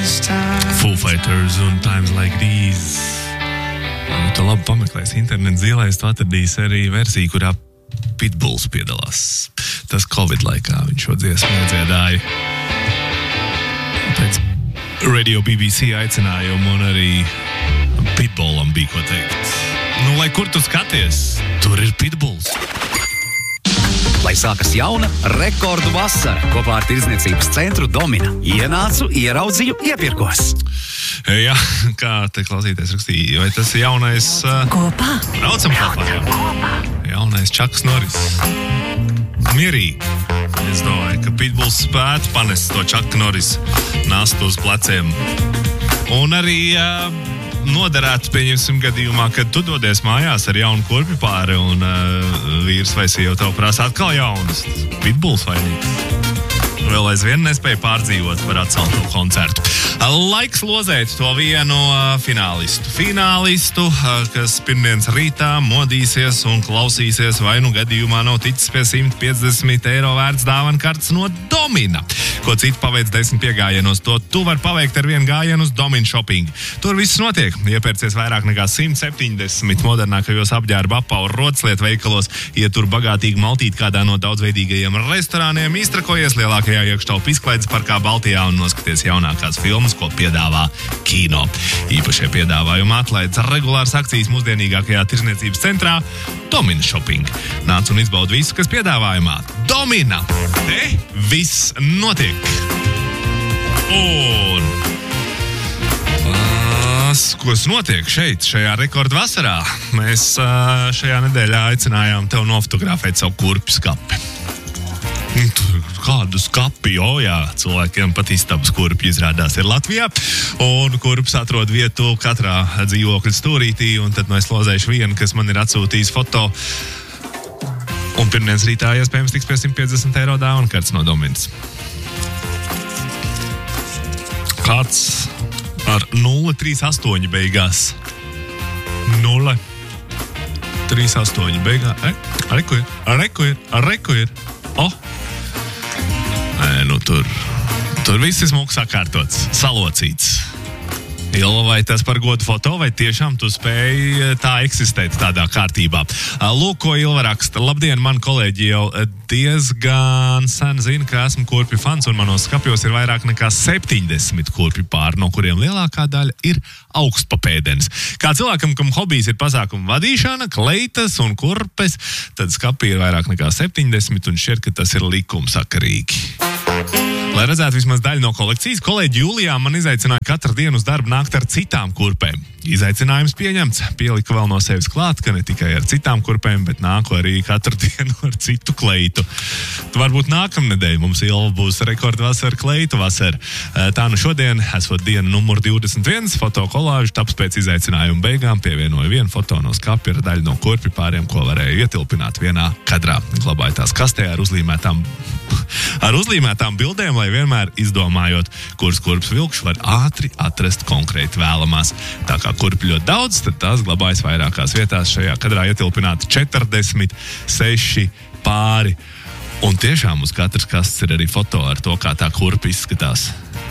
Foo Fighters un Times Like These. Tu labi pameklēsi internetu zīlēs, tu atradīsi arī versiju, kurā Pitbulls piedalās. Tas Covid laikā viņš šo dziesmu nedziedāja. Pēc Radio BBC aicinājumu un arī Pitbullam bija ko teikt. Nu, lai kur tu skaties, tur ir Pitbulls. Lai sākas jauna rekordu vasara kopā ar tirdzniecības centru Domina. Ienācu, ieraudzīju, iepirkos. Jā, kā te klausīties rakstīja, vai tas ir jaunais... Kopā. Braucam kopā, jā. Jaunais Čaks Noris. Mierīgi. Es domāju, ka Pitbulls spētu panest to Čaka Noris nastu uz pleciem. Un arī... noderētu, pieņemsim gadījumā, kad tu dodies mājās ar jaunu kurpju pāri un vīrs vai sieva tev prasa atkal jaunas. Pitbulls vainīgs. Vēl aizvien nespēja pārdzīvot par atcelto koncertu. Laiks lozēt to vienu finālistu, kas pirmdienas rītā modīsies un klausīsies, vai nu gadījumā nav ticis pie 150 eiro vērts dāvankartes no Domina. Ko citu paveic 10 piegājienos, to tu vari paveikt ar vienu gājienu uz Domina Shopping. Tur viss notiek. Iepērcies vairāk nekā 170 modernākajos apģērba apauru rotaslietu veikalos, ietur bagātīgi maltīt kādā no daudzveidīgajiem restorāniem, iztrakojies lielākajā iekštelpu izklaides parkā Baltijā un noskaties jaunākās filmas, ko piedāvā kino. Īpašie piedāvājumi atlaides regulāras akcijas mūsdienīgākajā tirdzniecības centrā Domina Shopping. Nāc un izbaudi visu, kas piedāvājumā. Domina! Te viss notiek! Un kas notiek šeit, šajā rekordu vasarā? Mēs šajā nedēļā aicinājām tev nofotografēt savu kurpju skapi. Kādu skapi, jā, cilvēkiem pat istabas kurpji izrādās ir Latvijā, un kurps atrod vietu katrā dzīvokļa stūrītī, un tad es lozēšu vienu, kas man ir atsūtījis foto, un pirmdienas rītā iespējams tiks pie 150 eiro dāvankartes no Dominas. Kāds ar 038 beigās. 038 beigās. Reku ir. Nē, nu tur viss ir smuks sakārtots, salocīts. Ilva, vai tas par godu foto, vai tiešām tu spēji tā eksistēt tādā kārtībā? Lūk, ko Ilva raksta. Labdien, man kolēģi jau diezgan sen zina, ka esmu kurpju fans, un manos skapjos ir vairāk nekā 70 kurpju pāri, no kuriem lielākā daļa ir augstpapēdenes. Kā cilvēkam, kam hobijs ir pasākumu vadīšana, kleitas un kurpes, tad skapī ir vairāk nekā 70, un šķiet, ka tas ir likumsakarīgi. Lai redzētu vismaz daļu no kolekcijas, kolēģi Jūlijā man izaicināja katru dienu uz darbu nākt ar citām kurpēm. Izaicinājums pieņemts. Pielika vēl no sevis klāt, ka ne tikai ar citām kurpēm, bet nāku arī katru dienu ar citu kleitu. Varbūt nākamnedēļ mums Ilva būs rekordvasara kleitu vasara. Tā nu šodien, esot diena numur 21, fotokolāžu taps pēc izaicinājuma beigām, pievienoja vienu foto no skapja ar daļu no kurpju pāriem, ko varēja ietilpināt vienā kadrā. Glabāja tās kastē ar uzlīmētām bildēm, lai vienmēr izdomājot, kuras kurpes vilkšu var ātri atrast konkrēti vēlamās. Tā kā kurpju ļoti daudz, tad tās glabājas vairākās vietās. Šajā kadrā ietilpināti 46 pāri. Un tiešām uz katras kastes ir arī foto ar to, kā tā kurpa izskatās.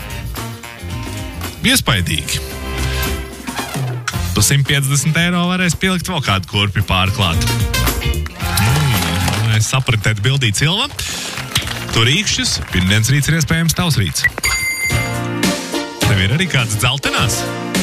Iespaidīgi. Pa 150 eiro varēs pielikt vēl kādu kurpju pārklāt. Mēs sapratēt bildīt Silva. Tu rīkšķis, pirmdienas rīts ir iespējams tavs rīts. Tev ir arī kāds dzeltenās?